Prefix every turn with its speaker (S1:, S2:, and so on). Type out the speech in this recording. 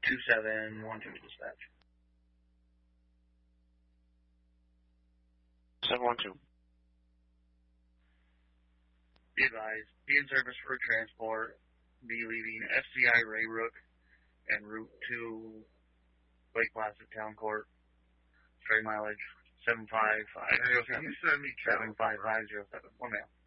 S1: 2712 dispatch.
S2: 712.
S1: Be advised, be in service for transport, be leaving FCI Rayrook and route to Lake Placid Town Court. Straight mileage 75507.
S3: Can you send me
S1: 75507. 1 mail.